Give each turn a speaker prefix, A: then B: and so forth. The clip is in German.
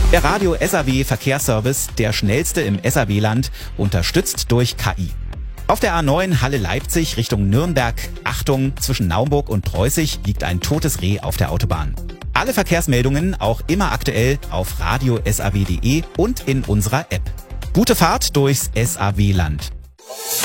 A: Der Radio SAW Verkehrsservice, der schnellste im SAW-Land, unterstützt durch KI. Auf der A9 Halle-Leipzig Richtung Nürnberg, Achtung, zwischen Naumburg und Preußig liegt ein totes Reh auf der Autobahn. Alle Verkehrsmeldungen auch immer aktuell auf radio.saw.de und in unserer App. Gute Fahrt durchs SAW-Land.